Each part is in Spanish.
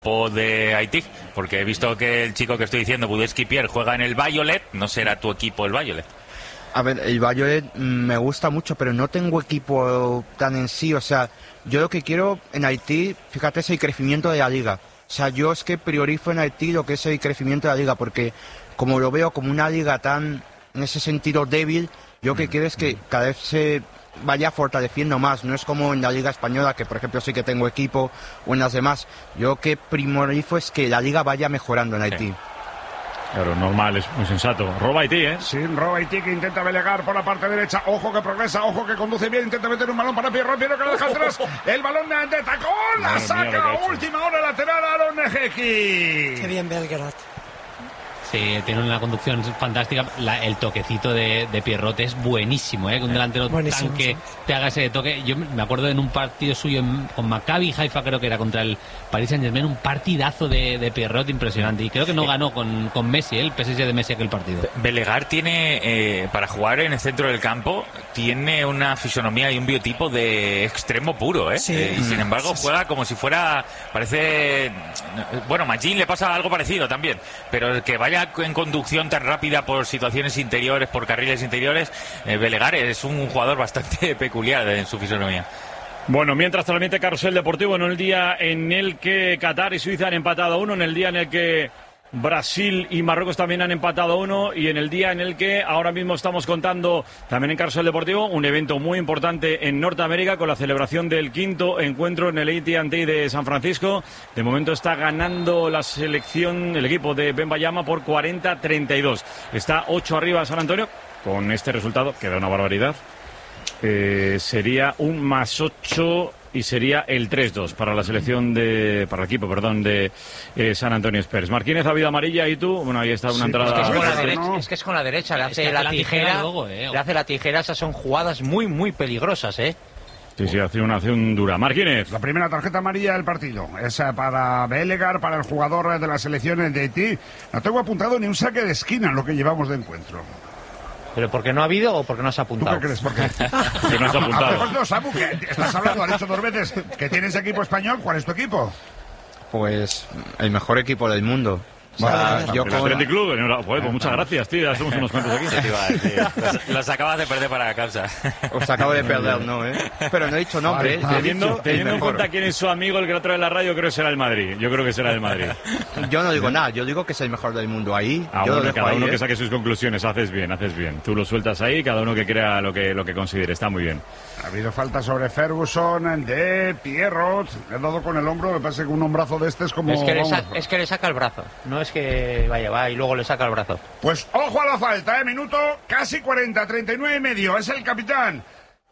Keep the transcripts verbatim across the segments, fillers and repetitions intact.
de Haití, porque he visto que el chico que estoy diciendo, Budesky Pierre, juega en el Violet. ¿No será tu equipo el Violet? A ver, el Violet me gusta mucho, pero no tengo equipo tan en sí. O sea, yo lo que quiero en Haití, fíjate, es el crecimiento de la liga. O sea, yo es que priorizo en Haití lo que es el crecimiento de la liga, porque como lo veo como una liga tan, en ese sentido, débil, yo lo que quiero es que cada vez se vaya fortaleciendo más. No es como en la liga española, que por ejemplo sí que tengo equipo, o en las demás. Yo lo que primorizo es que la liga vaya mejorando en Haití. Sí. Claro, normal, es muy sensato. Roba Haití, ¿eh? Sí, roba Haití, que intenta Belegar por la parte derecha. Ojo que progresa, ojo que conduce bien. Intenta meter un balón para Pierro, Pierro que lo deja atrás. El balón de tacón, la saca a última hora lateral a Aaron Nejeki. Qué bien Belgrad. Sí, tiene una conducción fantástica. La, el toquecito de, de Pierrot es buenísimo, ¿eh? Que un delantero buenísimo, tan que sí. te haga ese toque. Yo me acuerdo en un partido suyo en, con Maccabi Haifa, creo que era contra el Paris Saint-Germain, un partidazo de, de Pierrot impresionante. Y creo que no ganó con, con Messi, ¿eh? El P S G de Messi aquel partido. Belegar tiene, eh, para jugar en el centro del campo, tiene una fisonomía y un biotipo de extremo puro, ¿eh? Sí. eh y sin embargo sí, juega como si fuera, parece, bueno, Magín le pasa algo parecido también, pero el que vaya en conducción tan rápida por situaciones interiores, por carriles interiores, eh, Belegar es un jugador bastante peculiar en su fisonomía. Bueno, mientras transmite Carrusel Deportivo, en el día en el que Qatar y Suiza han empatado a uno, en el día en el que Brasil y Marruecos también han empatado a uno, y en el día en el que ahora mismo estamos contando también en Carrusel Deportivo un evento muy importante en Norteamérica con la celebración del quinto encuentro en el A T and T de San Francisco. De momento está ganando la selección, el equipo de Wembanyama por cuarenta a treinta y dos. Está ocho arriba San Antonio. Con este resultado, que da una barbaridad, eh, sería un más ocho y sería el tres dos para la selección de, para el equipo, perdón, de eh, San Antonio Spurs. Martínez ha habido amarilla y tú, bueno, ahí está una sí, entrada. Es que es, con la derecha, no. es que es con la derecha, le hace es que la, la tijera, tijera luego, eh. le hace la tijera, esas son jugadas muy, muy peligrosas, ¿eh? Sí, sí, hace una acción dura. Martínez. La primera tarjeta amarilla del partido es para Belegar, para el jugador de la selección de Haití. No tengo apuntado ni un saque de esquina en lo que llevamos de encuentro. ¿Pero porque no ha habido o porque no has apuntado? ¿Tú qué crees? Porque que no has apuntado. A, a, no, Samu, que estás hablando, has dicho dos veces que tienes equipo español. ¿Cuál es tu equipo? Pues el mejor equipo del mundo. O sea, bueno, yo el con... Athletic Club, pues, pues muchas gracias, tío, ya somos unos cuantos aquí. los, los acabas de perder para la causa. Os acabo de perder, no, ¿eh? Pero no he dicho nombre, vale, ¿eh? Teniendo, teniendo en cuenta quién es su amigo, el que lo trae en la radio, creo que será el Madrid. Yo creo que será el Madrid. Yo no digo nada, yo digo que es el mejor del mundo. Ahí, ah, yo bueno, lo dejo cada ahí, uno ¿eh? que saque sus conclusiones, haces bien, haces bien. Tú lo sueltas ahí, cada uno que crea lo que, lo que considere, está muy bien. Ha habido falta sobre Ferguson, de Pierrot, le ha dado con el hombro, me parece que un hombrazo de este es como... Es que, le sa- es que le saca el brazo, no es que vaya, va y luego le saca el brazo. Pues ojo a la falta, ¿eh? Minuto casi cuarenta, treinta y nueve y medio, es el capitán.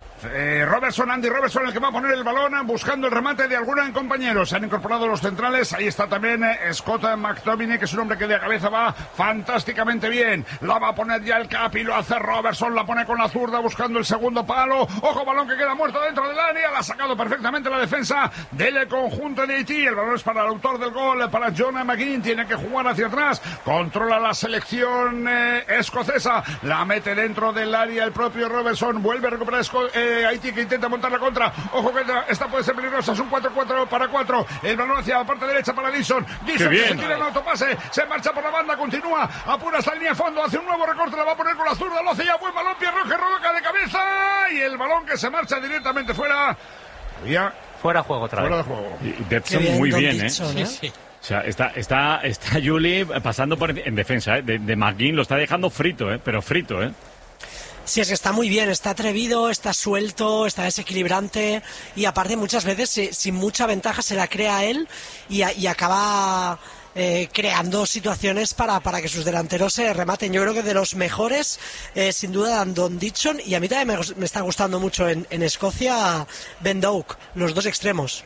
Eh, Robertson, Andy Robertson, el que va a poner el balón buscando el remate de algún compañero. Se han incorporado los centrales. Ahí está también eh, Scott McTominay, que es un hombre que de cabeza va fantásticamente bien. La va a poner ya el Capi, lo hace Robertson, la pone con la zurda buscando el segundo palo. Ojo, balón que queda muerto dentro del área. La ha sacado perfectamente la defensa del conjunto de Haití. El balón es para el autor del gol, para John McGinn. Tiene que jugar hacia atrás. Controla la selección eh, escocesa. La mete dentro del área el propio Robertson. Vuelve a recuperar Esco eh, Haití, que intenta montar la contra. Ojo que esta puede ser peligrosa. Es un cuatro cuatro para cuatro. El balón hacia la parte derecha para Dixon. Dixon que se tira en autopase. Se marcha por la banda. Continúa. Apura hasta la línea de fondo. Hace un nuevo recorte. La va a poner con la zurda. Lo hace ya. Buen balón. Pierro que roca de cabeza. Y el balón que se marcha directamente fuera. Había... Fuera juego otra fuera vez. de juego. Y Dixon muy bien, Dixon, ¿eh? ¿eh? Sí, sí. O sea, está, está, está Juli pasando por en defensa, ¿eh? De, de McGinn lo está dejando frito, ¿eh? Pero frito, ¿eh? Sí, es que está muy bien, está atrevido, está suelto, está desequilibrante y aparte muchas veces sin, sin mucha ventaja se la crea él y, y acaba eh, creando situaciones para, para que sus delanteros se rematen. Yo creo que de los mejores, eh, sin duda, Don Dixon, y a mí también me, me está gustando mucho en, en Escocia Ben Doak, los dos extremos.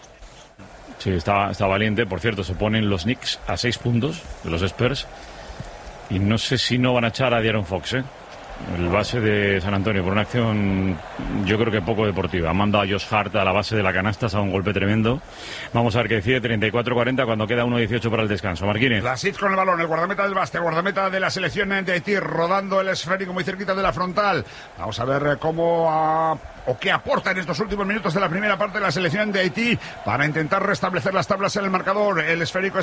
Sí, está, está valiente. Por cierto, se ponen los Knicks a seis puntos de los Spurs y no sé si no van a echar a De'Aaron Fox, ¿eh? el base de San Antonio, por una acción yo creo que poco deportiva. Ha mandado a Josh Hart a la base de la canasta, a un golpe tremendo. Vamos a ver qué decide. Treinta y cuatro cuarenta cuando queda uno dieciocho para el descanso. Marquínez. La S I D con el balón, el guardameta del Bastia, guardameta de la selección de Haití, rodando el esférico muy cerquita de la frontal. Vamos a ver cómo a, o qué aporta en estos últimos minutos de la primera parte de la selección de Haití para intentar restablecer las tablas en el marcador. El esférico